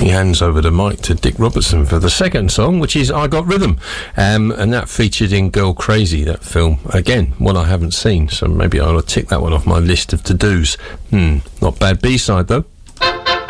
He hands over the mic to Dick Robertson for the second song, which is I Got Rhythm, and that featured in Girl Crazy, that film. Again, one I haven't seen, so maybe I'll tick that one off my list of to-dos. Not bad B-side, though.